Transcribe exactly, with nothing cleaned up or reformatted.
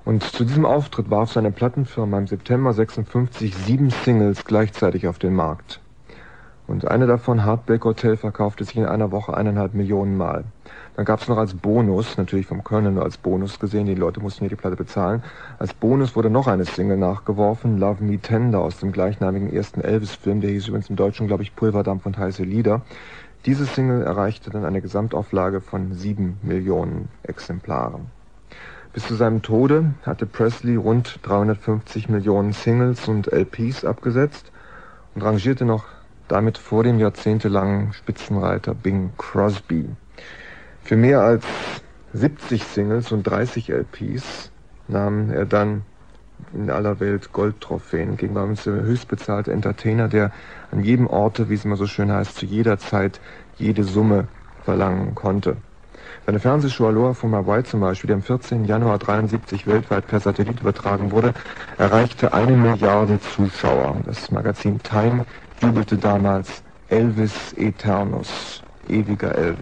Und zu diesem Auftritt warf seine Plattenfirma im September sechsundfünfzig sieben Singles gleichzeitig auf den Markt. Und eine davon, Heartbreak Hotel, verkaufte sich in einer Woche eineinhalb Millionen Mal. Dann gab es noch als Bonus, natürlich vom Colonel nur als Bonus gesehen, die Leute mussten hier die Platte bezahlen, als Bonus wurde noch eine Single nachgeworfen, Love Me Tender, aus dem gleichnamigen ersten Elvis-Film, der hieß übrigens im Deutschen, glaube ich, Pulverdampf und heiße Lieder. Diese Single erreichte dann eine Gesamtauflage von sieben Millionen Exemplaren. Bis zu seinem Tode hatte Presley rund dreihundertfünfzig Millionen Singles und L Ps abgesetzt und rangierte noch damit vor dem jahrzehntelangen Spitzenreiter Bing Crosby. Für mehr als siebzig Singles und dreißig L Ps nahm er dann in aller Welt Goldtrophäen gegen uns der höchstbezahlte Entertainer, der an jedem Orte, wie es immer so schön heißt, zu jeder Zeit jede Summe verlangen konnte. Seine Fernsehshow Aloha from Hawaii zum Beispiel, die am vierzehnten Januar dreiundsiebzig weltweit per Satellit übertragen wurde, erreichte eine Milliarde Zuschauer. Das Magazin Time jubelte damals Elvis Eternus, ewiger Elvis.